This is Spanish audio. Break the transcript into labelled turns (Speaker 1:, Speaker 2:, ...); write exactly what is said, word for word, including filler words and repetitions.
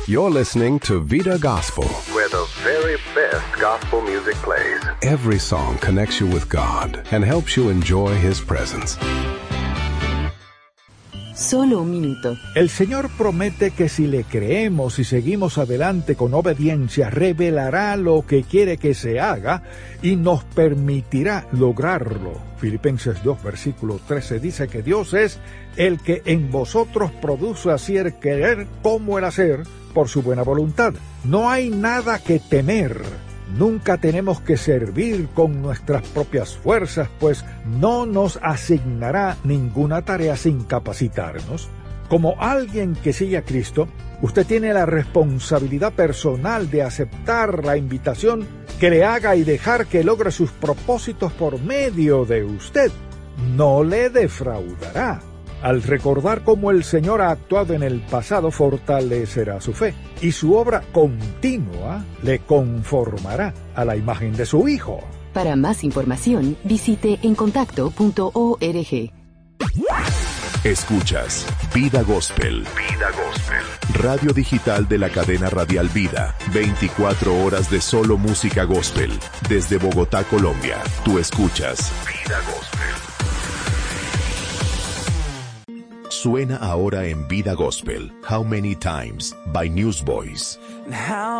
Speaker 1: You're listening to Vida Gospel,
Speaker 2: where the very best gospel music plays.
Speaker 1: Every song connects you with God and helps you enjoy His presence.
Speaker 3: Solo un minuto.
Speaker 4: El Señor promete que si le creemos y seguimos adelante con obediencia, revelará lo que quiere que se haga y nos permitirá lograrlo. Filipenses dos, versículo trece dice que Dios es el que en vosotros produce así el querer como el hacer por su buena voluntad. No hay nada que temer. Nunca tenemos que servir con nuestras propias fuerzas, pues no nos asignará ninguna tarea sin capacitarnos. Como alguien que sigue a Cristo, usted tiene la responsabilidad personal de aceptar la invitación que le haga y dejar que logre sus propósitos por medio de usted. No le defraudará. Al recordar cómo el Señor ha actuado en el pasado, fortalecerá su fe, y su obra continua le conformará a la imagen de su Hijo.
Speaker 3: Para más información, visite encontacto punto org.
Speaker 5: Escuchas Vida Gospel.
Speaker 2: Vida Gospel.
Speaker 5: Radio digital de la cadena radial Vida. veinticuatro horas de solo música gospel. Desde Bogotá, Colombia. Tú escuchas
Speaker 2: Vida Gospel.
Speaker 5: Suena ahora en Vida Gospel, How Many Times, by Newsboys.